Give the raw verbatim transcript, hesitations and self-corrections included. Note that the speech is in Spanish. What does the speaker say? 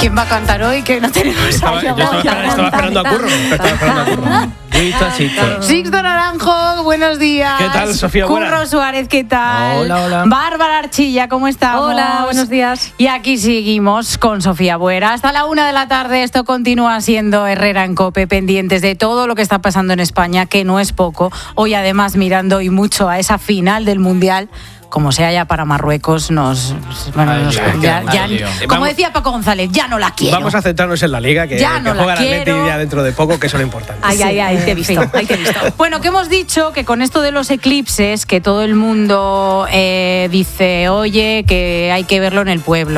¿Quién va a cantar hoy? Que no tenemos Estaba, yo estaba, estaba, estaba esperando a Curro. Estaba esperando a Curro. Chito, chito. Sixto Naranjo, buenos días. ¿Qué tal, Sofía? Curro Buena. Suárez, ¿qué tal? Hola, hola. Bárbara Archilla, ¿cómo estamos? Hola, buenos días. Y aquí seguimos con Sofía Buera. Hasta la una de la tarde esto continúa siendo Herrera en COPE, pendientes de todo lo que está pasando en España, que no es poco. Hoy además mirando y mucho a esa final del Mundial. Como sea ya para Marruecos, nos, bueno, Ay, nos- Dios, ya, qué ya- mal lío. como Vamos- decía Paco González, ya no la quiero. Vamos a centrarnos en la Liga, que, Ya que no la juega el Atleti quiero. ya dentro de poco, que eso es lo importante. Ay, ay, ay, te he en visto, fin. ahí te he visto. Bueno, que hemos dicho que con esto de los eclipses, que todo el mundo eh, dice, oye, que hay que verlo en el pueblo.